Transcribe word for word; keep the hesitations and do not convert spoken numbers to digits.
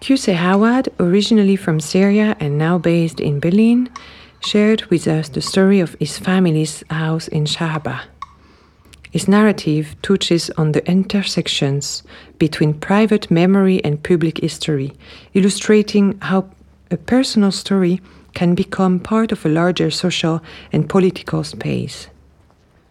Qusay Hawad, originally from Syria and now based in Berlin, shared with us the story of his family's house in Shahaba. His narrative touches on the intersections between private memory and public history, illustrating how a personal story can become part of a larger social and political space.